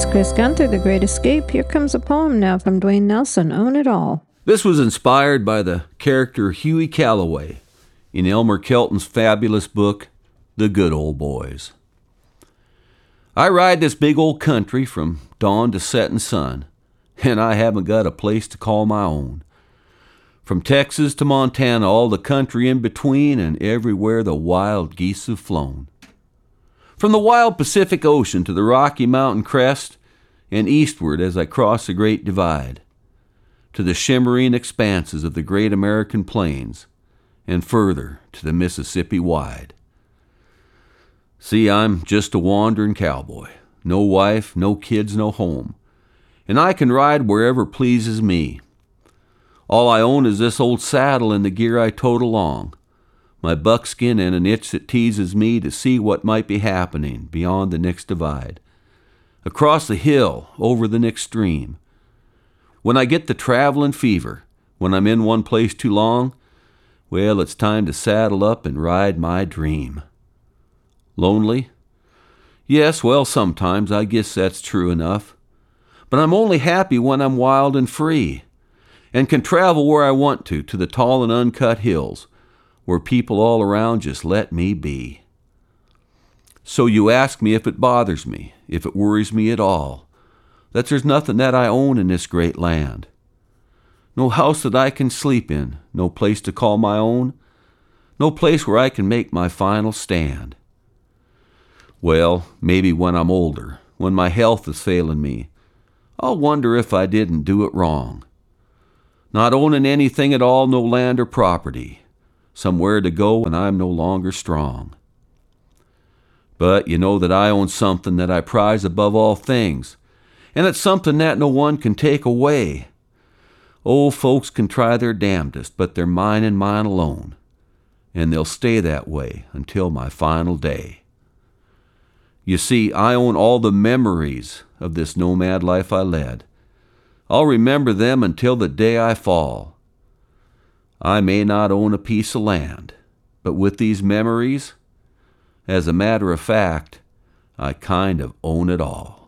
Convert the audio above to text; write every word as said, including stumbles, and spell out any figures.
it's Chris Gunther, The Great Escape. Here comes a poem now from Dwayne Nelson, Own It All. This was inspired by the character Huey Calloway in Elmer Kelton's fabulous book, The Good Old Boys. I ride this big old country from dawn to setting sun, and I haven't got a place to call my own. From Texas to Montana, all the country in between, and everywhere the wild geese have flown. From the wild Pacific Ocean to the Rocky Mountain crest, and eastward as I cross the Great Divide, to the shimmering expanses of the great American plains, and further to the Mississippi wide. See, I'm just a wandering cowboy, no wife, no kids, no home, and I can ride wherever pleases me. All I own is this old saddle and the gear I tote along, my buckskin and an itch that teases me to see what might be happening beyond the next divide, across the hill, over the next stream. When I get the traveling fever, when I'm in one place too long, well, it's time to saddle up and ride my dream. Lonely? Yes, well, sometimes I guess that's true enough. But I'm only happy when I'm wild and free, and can travel where I want to, to the tall and uncut hills, where people all around just let me be. So you ask me if it bothers me, if it worries me at all, that there's nothing that I own in this great land. No house that I can sleep in, no place to call my own, no place where I can make my final stand. Well, maybe when I'm older, when my health is failing me, I'll wonder if I didn't do it wrong. Not owning anything at all, no land or property, somewhere to go when I'm no longer strong. But you know that I own something that I prize above all things, and it's something that no one can take away. Old folks can try their damnedest, but they're mine and mine alone, and they'll stay that way until my final day. You see, I own all the memories of this nomad life I led. I'll remember them until the day I fall. I may not own a piece of land, but with these memories, as a matter of fact, I kind of own it all.